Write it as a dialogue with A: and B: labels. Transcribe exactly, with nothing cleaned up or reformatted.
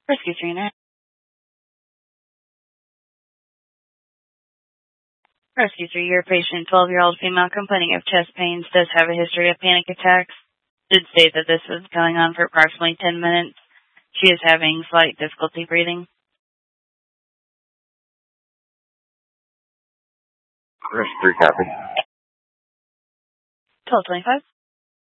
A: Rescue three nine. Rescue three, your patient, twelve-year-old female complaining of chest pains, does have a history of panic attacks. Did state that this was going on for approximately ten minutes. She is having slight difficulty breathing.
B: Rescue three, copy.
A: twelve twenty-five.